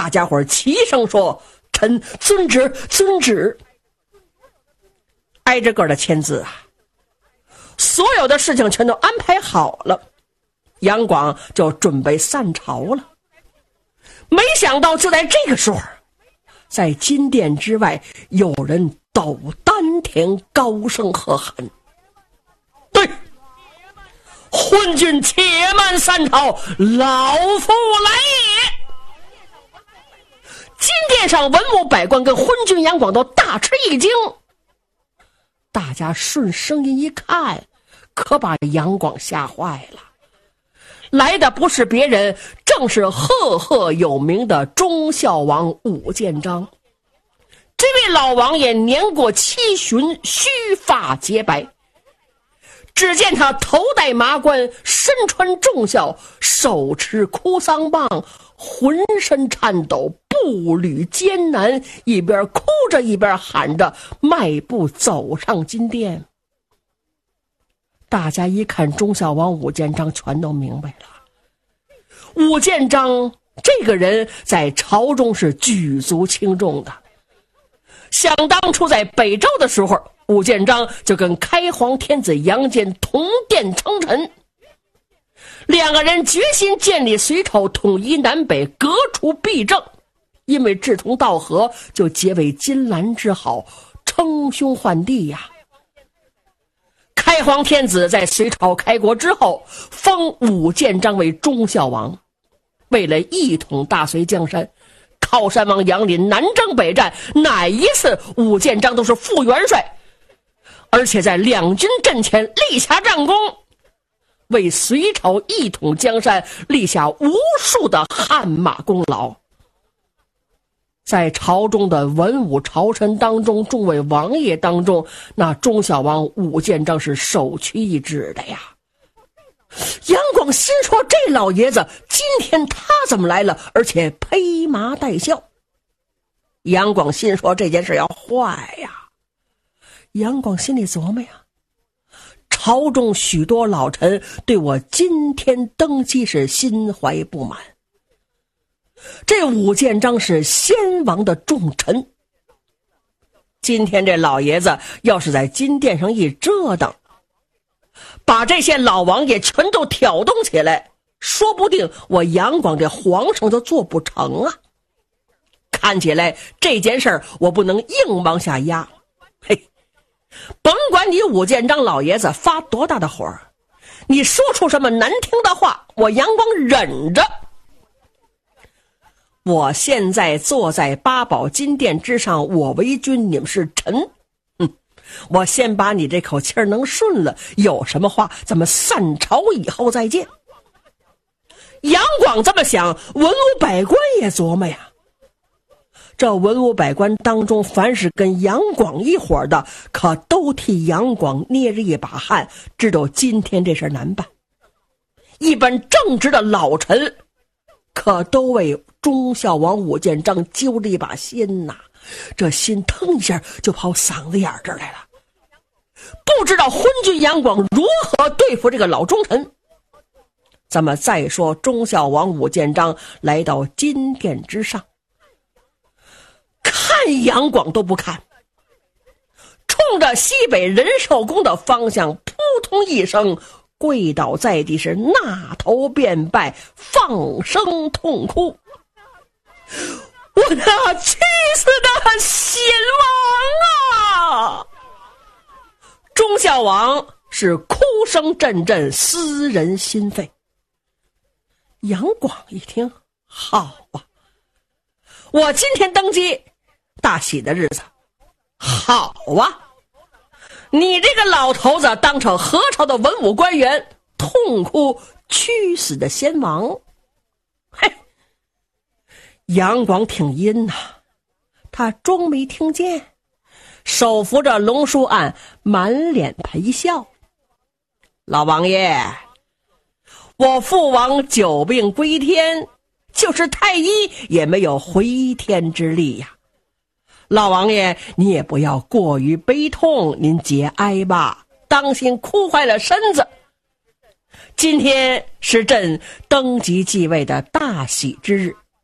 大家伙齐声说：“臣遵旨，遵旨。”挨着个的签字啊，所有的事情全都安排好了，杨广就准备散朝了。没想到就在这个时候，在金殿之外有人抖丹田高声喝喊：“对，昏君且慢散朝，老夫来也！”金殿上文武百官跟昏君杨广都大吃一惊，大家顺声音一看，可把杨广吓坏了。来的不是别人，正是赫赫有名的忠孝王武建章。这位老王爷年过70，须发洁白，只见他头戴麻冠，身穿重孝，手持哭丧棒，浑身颤抖，步履艰难，一边哭着一边喊着，迈步走上金殿。大家一看忠孝王武建章，全都明白了。武建章这个人在朝中是举足轻重的。想当初在北周的时候，武建章就跟开皇天子杨坚同殿称臣，两个人决心建立隋朝，统一南北，革除弊政。因为志同道合，就结为金兰之好，称兄唤弟呀。开皇天子在隋朝开国之后，封武建章为忠孝王。为了一统大隋江山，靠山王杨林南征北战，哪一次武建章都是副元帅，而且在两军阵前立下战功，为隋朝一统江山立下无数的汗马功劳。在朝中的文武朝臣当中，众位王爷当中，那忠孝王武建章是首屈一指的呀。杨广心说，这老爷子今天他怎么来了，而且披麻戴孝。杨广心说，这件事要坏呀。杨广心里琢磨呀，朝中许多老臣对我今天登基是心怀不满，这武建章是先王的重臣，今天这老爷子要是在金殿上一折腾，把这些老王爷全都挑动起来，说不定我杨广这皇上就做不成啊。看起来这件事儿我不能硬往下压。嘿，甭管你武建章老爷子发多大的火，你说出什么难听的话，我杨广忍着。我现在坐在八宝金殿之上，我为君，你们是臣。我先把你这口气儿能顺了，有什么话咱们散朝以后再见。杨广这么想，文武百官也琢磨呀。这文武百官当中，凡是跟杨广一伙的，可都替杨广捏着一把汗，知道今天这事难办。一般正直的老臣，可都为忠孝王武建章揪着一把心呐，这心腾一下就跑嗓子眼这儿来了。不知道昏君杨广如何对付这个老忠臣。咱们再说忠孝王武建章来到金殿之上，看杨广都不看，冲着西北仁寿宫的方向扑通一声跪倒在地，是纳头便拜，放声痛哭。我那去死的贤王啊！忠孝王是哭声阵阵，撕人心肺。杨广一听，好啊，我今天登基，大喜的日子，好啊！你这个老头子当成何朝的文武官员，痛哭屈死的先王。嘿，杨广挺阴呐，他装没听见，手扶着龙书案，满脸陪笑。老王爷，我父王久病归天，就是太医也没有回天之力呀。老王爷，你也不要过于悲痛，您节哀吧，当心哭坏了身子。今天是朕登基继位的大喜之日，